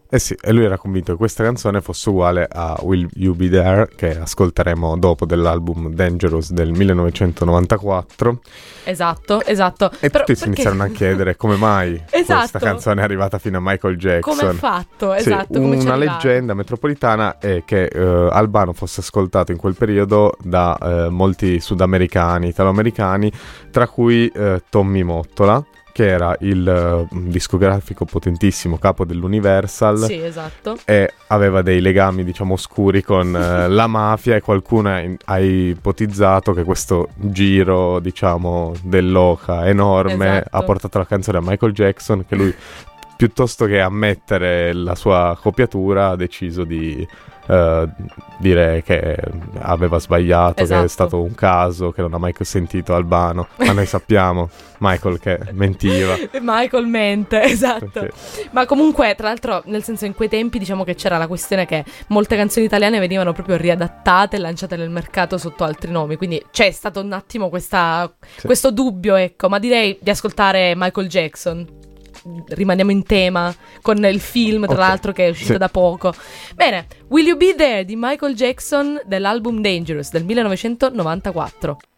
sì, e lui era convinto che questa canzone fosse uguale a Will You Be There, che ascolteremo dopo, dell'album Dangerous del 1994. Esatto. E tutti si iniziarono a chiedere come mai questa canzone è arrivata fino a Michael Jackson. Come ha fatto? Sì, Esatto. Come una leggenda metropolitana è che Albano fosse ascoltato in quel periodo da molti sudamericani, italoamericani, tra cui Tommy Mottola, che era il discografico potentissimo capo dell'Universal. Sì, esatto. E aveva dei legami, diciamo, oscuri con la mafia, e qualcuno ha ipotizzato che questo giro, diciamo, dell'oca enorme ha portato la canzone a Michael Jackson, che lui, piuttosto che ammettere la sua copiatura, ha deciso di dire che aveva sbagliato, che è stato un caso, che non ha mai sentito Albano, ma noi sappiamo Michael che mentiva. Michael mente, esatto. Sì. Ma comunque, tra l'altro, nel senso, in quei tempi diciamo che c'era la questione che molte canzoni italiane venivano proprio riadattate e lanciate nel mercato sotto altri nomi, quindi c'è stato un attimo questo dubbio, ecco, ma direi di ascoltare Michael Jackson. Rimaniamo in tema con il film, tra l'altro, che è uscito da poco. Bene, Will You Be There di Michael Jackson, dell'album Dangerous del 1994.